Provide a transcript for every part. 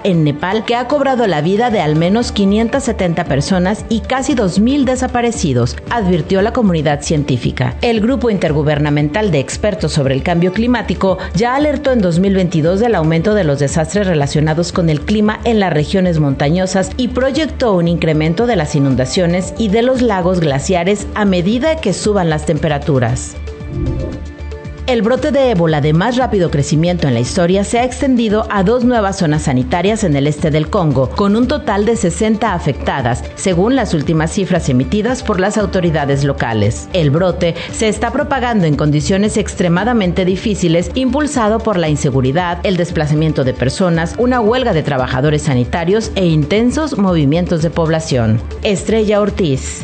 en Nepal que ha cobrado la vida de al menos 570 personas y casi 2,000 desaparecidos, advirtió la comunidad científica. El Grupo Intergubernamental de Expertos sobre el Cambio Climático ya alertó en 2022 del aumento de los desastres relacionados con el clima en las regiones montañosas y proyectó un incremento de las inundaciones y de los lagos glaciares a medida que suban las temperaturas. El brote de ébola de más rápido crecimiento en la historia se ha extendido a 2 nuevas zonas sanitarias en el este del Congo, con un total de 60 afectadas, según las últimas cifras emitidas por las autoridades locales. El brote se está propagando en condiciones extremadamente difíciles, impulsado por la inseguridad, el desplazamiento de personas, una huelga de trabajadores sanitarios e intensos movimientos de población. Estrella Ortiz.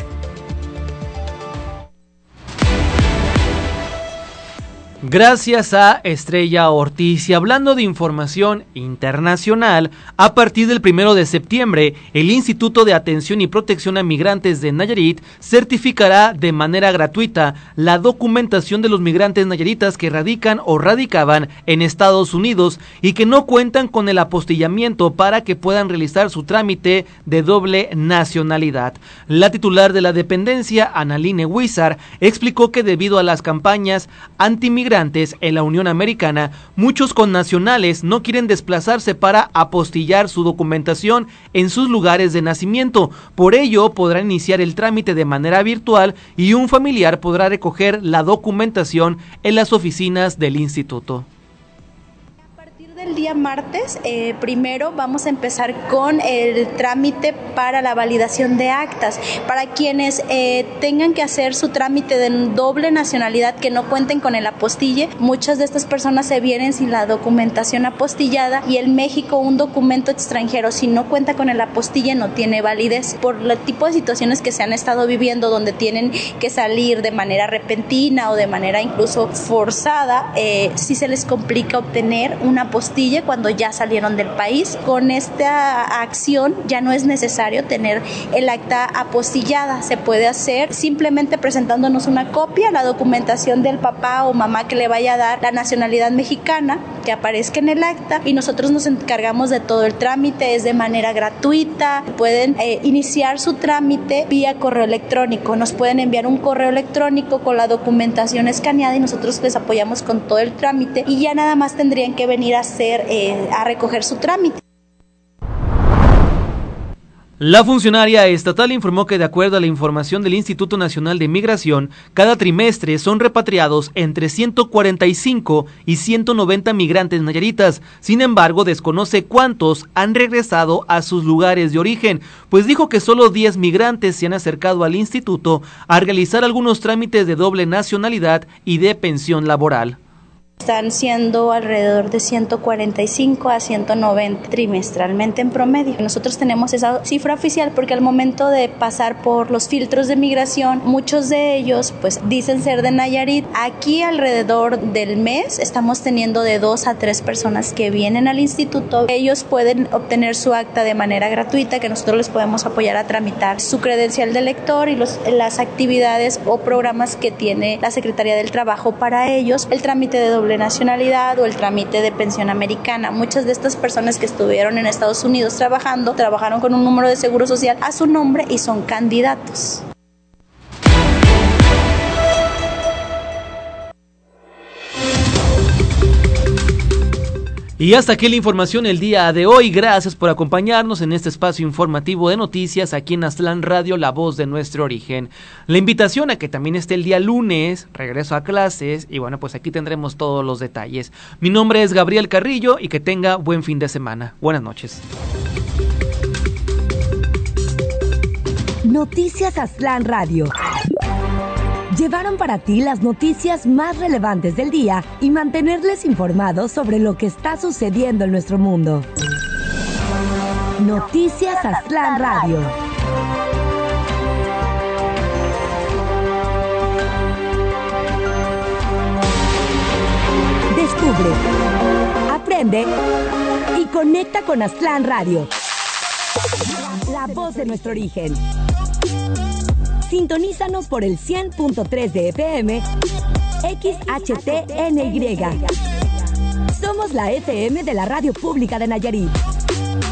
Gracias a Estrella Ortiz. Y hablando de información internacional, a partir del 1 de septiembre, el Instituto de Atención y Protección a Migrantes de Nayarit certificará de manera gratuita la documentación de los migrantes nayaritas que radican o radicaban en Estados Unidos y que no cuentan con el apostillamiento para que puedan realizar su trámite de doble nacionalidad. La titular de la dependencia, Analine Huizar, explicó que debido a las campañas antimigrantes en la Unión Americana, muchos connacionales no quieren desplazarse para apostillar su documentación en sus lugares de nacimiento. Por ello, podrán iniciar el trámite de manera virtual y un familiar podrá recoger la documentación en las oficinas del instituto. El día martes, primero vamos a empezar con el trámite para la validación de actas. Para quienes tengan que hacer su trámite de doble nacionalidad que no cuenten con el apostille, muchas de estas personas se vienen sin la documentación apostillada y en México un documento extranjero si no cuenta con el apostille no tiene validez. Por el tipo de situaciones que se han estado viviendo donde tienen que salir de manera repentina o de manera incluso forzada, sí se les complica obtener una apostille cuando ya salieron del país. Con esta acción ya no es necesario tener el acta apostillada, se puede hacer simplemente presentándonos una copia, la documentación del papá o mamá que le vaya a dar la nacionalidad mexicana, que aparezca en el acta y nosotros nos encargamos de todo el trámite, es de manera gratuita, pueden iniciar su trámite vía correo electrónico, nos pueden enviar un correo electrónico con la documentación escaneada y nosotros les apoyamos con todo el trámite y ya nada más tendrían que venir a recoger su trámite. La funcionaria estatal informó que de acuerdo a la información del Instituto Nacional de Migración, cada trimestre son repatriados entre 145 y 190 migrantes nayaritas. Sin embargo, desconoce cuántos han regresado a sus lugares de origen, pues dijo que solo 10 migrantes se han acercado al instituto a realizar algunos trámites de doble nacionalidad y de pensión laboral. Están siendo alrededor de 145 a 190 trimestralmente en promedio. Nosotros tenemos esa cifra oficial porque al momento de pasar por los filtros de migración, muchos de ellos pues dicen ser de Nayarit. Aquí alrededor del mes estamos teniendo de 2 a 3 personas que vienen al instituto. Ellos pueden obtener su acta de manera gratuita, que nosotros les podemos apoyar a tramitar su credencial de lector y las actividades o programas que tiene la Secretaría del Trabajo para ellos, el trámite de doble nacionalidad o el trámite de pensión americana. Muchas de estas personas que estuvieron en Estados Unidos trabajaron con un número de seguro social a su nombre y son candidatos. Y hasta aquí la información el día de hoy. Gracias por acompañarnos en este espacio informativo de noticias aquí en Aztlán Radio, la voz de nuestro origen. La invitación a que también esté el día lunes, regreso a clases, y bueno, pues aquí tendremos todos los detalles. Mi nombre es Gabriel Carrillo y que tenga buen fin de semana. Buenas noches. Noticias Aztlán Radio. Llevaron para ti las noticias más relevantes del día y mantenerles informados sobre lo que está sucediendo en nuestro mundo. Noticias Aztlán Radio. Descubre, aprende y conecta con Aztlán Radio. La voz de nuestro origen. Sintonízanos por el 100.3 de FM, XHTNY. Somos la FM de la Radio Pública de Nayarit.